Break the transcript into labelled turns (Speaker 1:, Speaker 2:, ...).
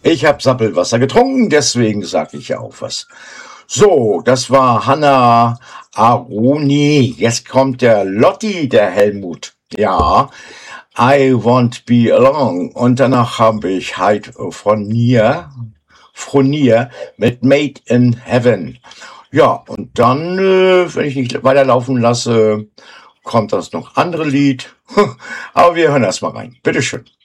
Speaker 1: Ich habe Sappelwasser getrunken, deswegen sage ich ja auch was. So, das war Hanna Aruni. Jetzt kommt der Lotti, der Helmut. Ja, I won't be alone. Und danach habe ich halt von Nier mit Made in Heaven. Ja, und dann, wenn ich nicht weiterlaufen lasse, kommt das noch andere Lied. Aber wir hören erst mal rein. Bitteschön.